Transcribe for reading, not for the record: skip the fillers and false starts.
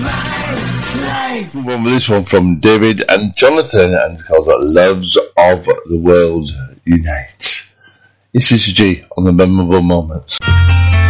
One with this one from David and Jonathan, and it's called Loves of the World Unite. This is G on the Memorable Moments.